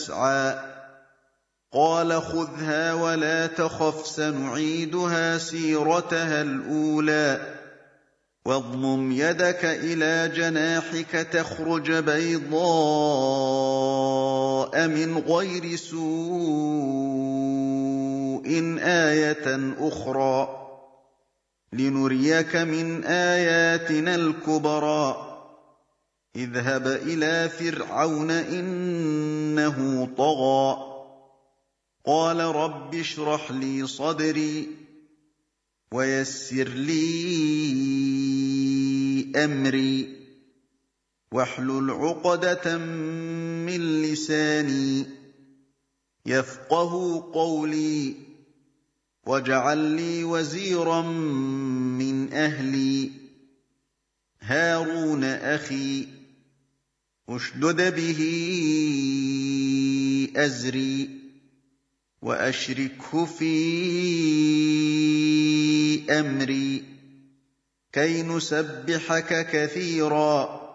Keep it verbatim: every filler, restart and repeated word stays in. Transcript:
يَسْعَىٰ قَالَ خُذْهَا وَلَا تَخَفْ سَنُعِيدُهَا سِيرَتَهَا الْأُولَىٰ وَاضْمُمْ يَدَكَ إِلَىٰ جَنَاحِكَ تَخْرُجْ بَيْضَاءَ مِنْ غَيْرِ سُوءٍ آيَةً أُخْرَىٰ لِنُرِيَكَ مِنْ آيَاتِنَا الْكُبْرَى اذْهَبْ إِلَىٰ فِرْعَوْنَ إِنَّهُ طَغَىٰ قَالَ رَبِّ اشْرَحْ لِي صَدْرِي وَيَسِّرْ لِي أَمْرِي وَاحْلُلْ عُقْدَةً مِّن لِّسَانِي يَفْقَهُوا قَوْلِي وَاجْعَل لِّي وَزِيرًا مِّنْ أَهْلِي هَارُونَ أَخِي اشْدُدْ بِهِ أَزْرِي وَأَشْرِكْهُ فِي أَمْرِي كَيْ نُسَبِّحَكَ كَثِيرًا